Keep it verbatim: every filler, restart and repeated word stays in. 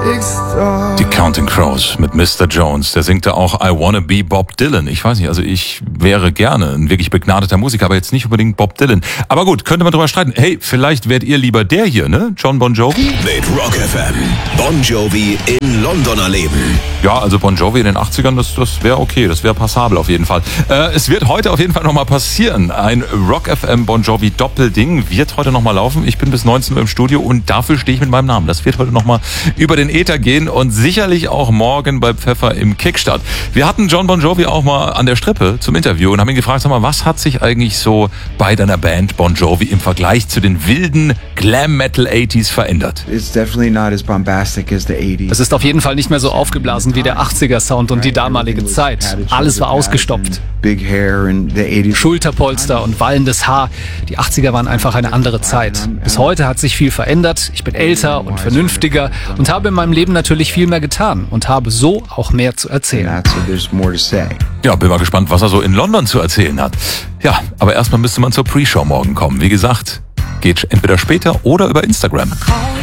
Die Counting Crows mit Mister Jones. Der singt da auch I Wanna Be Bob Dylan. Ich weiß nicht, also ich wäre gerne ein wirklich begnadeter Musiker, aber jetzt nicht unbedingt Bob Dylan. Aber gut, könnte man drüber streiten. Hey, vielleicht wärt ihr lieber der hier, ne? John Bon Jovi? Mit Rock F M. Bon Jovi in London erleben. Ja, also Bon Jovi in den achtzigern, das, das wäre okay, das wäre passabel auf jeden Fall. Äh, es wird heute auf jeden Fall nochmal passieren. Ein Rock F M Bon Jovi Doppelding wird heute nochmal laufen. Ich bin bis neunzehn Uhr im Studio und dafür stehe ich mit meinem Namen. Das wird heute nochmal über den Äther gehen und sicherlich auch morgen bei Pfeffer im Kickstart. Wir hatten John Bon Jovi auch mal an der Strippe zum Interview und haben ihn gefragt, sag mal, was hat sich eigentlich so bei deiner Band Bon Jovi im Vergleich zu den wilden Glam-Metal achtziger verändert? Es ist auf jeden Fall nicht mehr so aufgeblasen wie der achtziger-Sound und die damalige Zeit. Alles war ausgestopft. Schulterpolster und wallendes Haar. Die achtziger waren einfach eine andere Zeit. Bis heute hat sich viel verändert. Ich bin älter und vernünftiger und habe in meinem Leben natürlich viel mehr getan und habe so auch mehr zu erzählen. Ja, bin mal gespannt, was er so in London zu erzählen hat. Ja, aber erstmal müsste man zur Pre-Show morgen kommen. Wie gesagt, geht entweder später oder über Instagram.